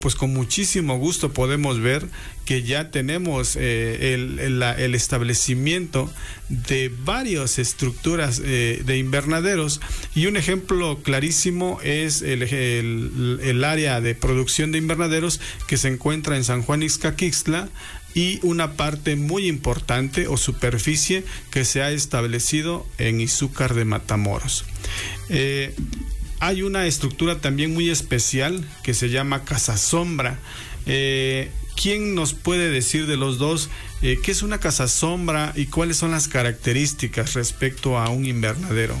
pues con muchísimo gusto podemos ver que ya tenemos el establecimiento de varias estructuras de invernaderos, y un ejemplo clarísimo es el área de producción de invernaderos que se encuentra en San Juan Ixcaquixtla, y una parte muy importante o superficie que se ha establecido en Izúcar de Matamoros. Hay una estructura también muy especial que se llama Casa Sombra. ¿Quién nos puede decir de los dos qué es una casa sombra y cuáles son las características respecto a un invernadero?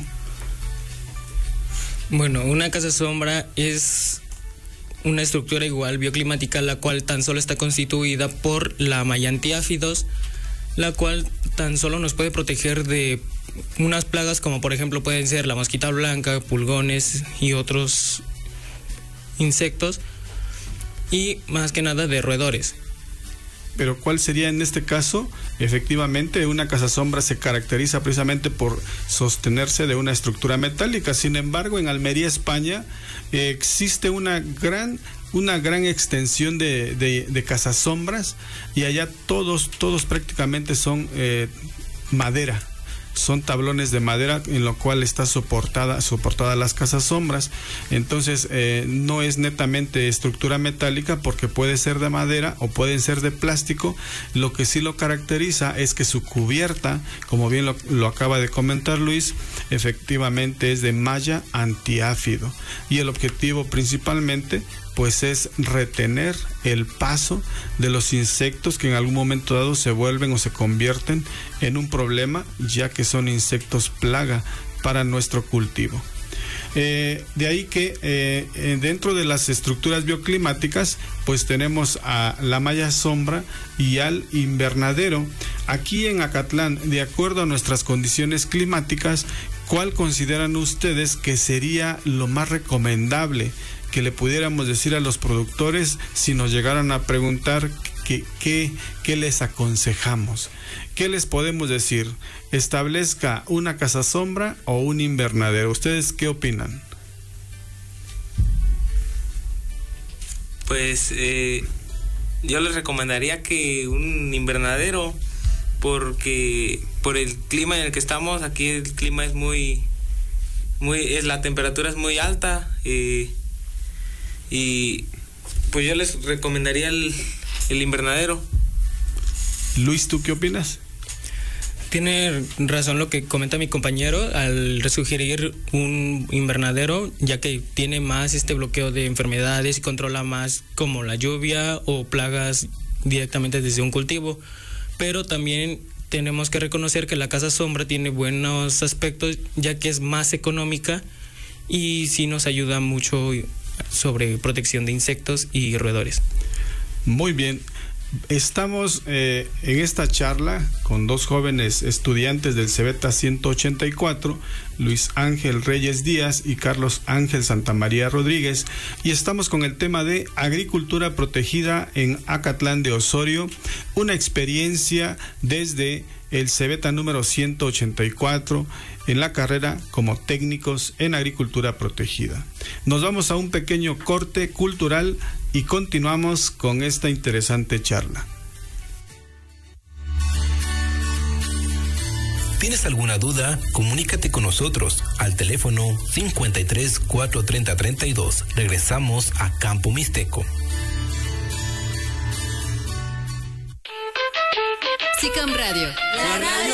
Bueno, una casa sombra es una estructura igual bioclimática, la cual tan solo está constituida por la malla antiáfidos, la cual tan solo nos puede proteger de unas plagas como por ejemplo pueden ser la mosquita blanca, pulgones y otros insectos, y más que nada de roedores. Pero ¿cuál sería en este caso? Efectivamente, una casa sombra se caracteriza precisamente por sostenerse de una estructura metálica. Sin embargo, en Almería, España, existe una gran extensión de casas sombras, y allá todos prácticamente son madera. Son tablones de madera en lo cual está soportada las casas sombras. Entonces no es netamente estructura metálica, porque puede ser de madera o pueden ser de plástico. Lo que sí lo caracteriza es que su cubierta, como bien lo acaba de comentar Luis, efectivamente es de malla antiáfido, y el objetivo principalmente pues es retener el paso de los insectos que en algún momento dado se vuelven o se convierten en un problema, ya que son insectos plaga para nuestro cultivo. De ahí que dentro de las estructuras bioclimáticas pues tenemos a la malla sombra y al invernadero. Aquí en Acatlán, de acuerdo a nuestras condiciones climáticas, ¿cuál consideran ustedes que sería lo más recomendable que le pudiéramos decir a los productores si nos llegaran a preguntar qué les aconsejamos? ¿Qué les podemos decir? ¿Establezca una casa sombra o un invernadero? ¿Ustedes qué opinan? Pues yo les recomendaría que un invernadero, porque por el clima en el que estamos, aquí el clima es la temperatura es muy alta, y pues yo les recomendaría el invernadero. Luis, ¿tú qué opinas? Tiene razón lo que comenta mi compañero al sugerir un invernadero, ya que tiene más bloqueo de enfermedades y controla más como la lluvia o plagas directamente desde un cultivo. Pero también tenemos que reconocer que la casa sombra tiene buenos aspectos, ya que es más económica y sí nos ayuda mucho sobre protección de insectos y roedores. Muy bien. Estamos en esta charla con dos jóvenes estudiantes del CEBETA 184, Luis Ángel Reyes Díaz y Carlos Ángel Santamaría Rodríguez, y estamos con el tema de agricultura protegida en Acatlán de Osorio, una experiencia desde el CEBETA número 184 en la carrera como técnicos en agricultura protegida. Nos vamos a un pequeño corte cultural y continuamos con esta interesante charla. ¿Tienes alguna duda? Comunícate con nosotros al teléfono 53 430 32. Regresamos a Campo Mixteco. SICAM Radio. La radio